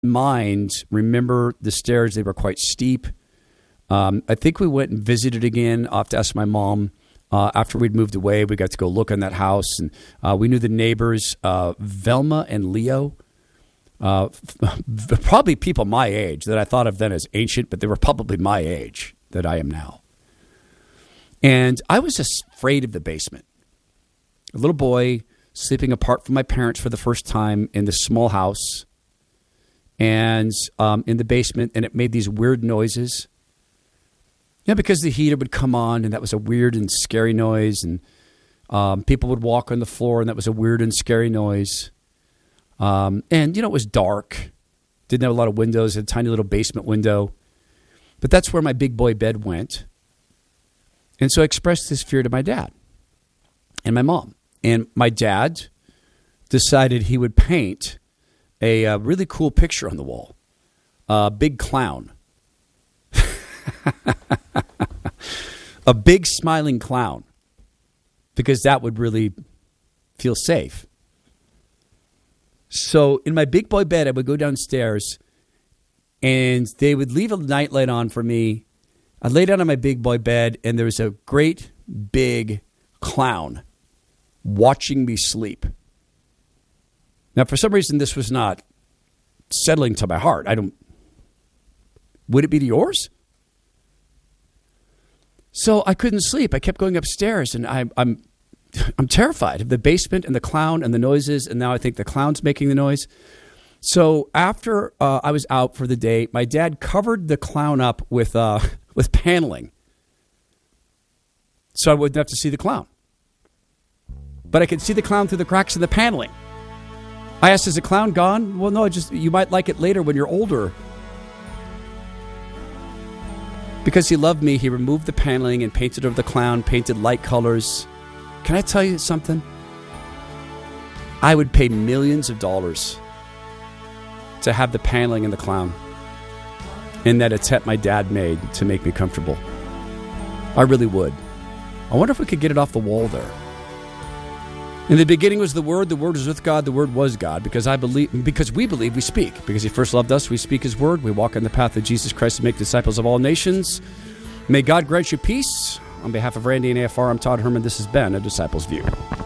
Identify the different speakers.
Speaker 1: mind, remember the stairs, they were quite steep. I think we went and visited again. I'll have to ask my mom. After we'd moved away, we got to go look on that house. And we knew the neighbors, Velma and Leo. Probably people my age that I thought of then as ancient, but they were probably my age that I am now. And I was just afraid of the basement. A little boy sleeping apart from my parents for the first time in this small house and in the basement, and it made these weird noises. Yeah, because the heater would come on, and that was a weird and scary noise, and people would walk on the floor, and that was a weird and scary noise. And, it was dark. Didn't have a lot of windows, had a tiny little basement window. But that's where my big boy bed went. And so I expressed this fear to my dad and my mom. And my dad decided he would paint a really cool picture on the wall. A big clown. A big smiling clown. Because that would really feel safe. So in my big boy bed, I would go downstairs and they would leave a nightlight on for me. I'd lay down on my big boy bed and there was a great big clown watching me sleep. Now, for some reason, this was not settling to my heart. Would it be to yours? So I couldn't sleep. I kept going upstairs and I'm terrified of the basement and the clown and the noises, and now I think the clown's making the noise. So after I was out for the day, my dad covered the clown up with paneling so I wouldn't have to see the clown. But I could see the clown through the cracks in the paneling. I asked, is the clown gone? Well, no, you might like it later when you're older. Because he loved me, he removed the paneling and painted over the clown, painted light colors. Can I tell you something? I would pay millions of dollars to have the paneling in the clown in that attempt my dad made to make me comfortable. I really would. I wonder if we could get it off the wall there. In the beginning was the Word was with God, the Word was God, because we believe, we speak. Because he first loved us, we speak his word, we walk in the path of Jesus Christ to make disciples of all nations. May God grant you peace. On behalf of Randy and AFR, I'm Todd Herman. This has been A Disciple's View.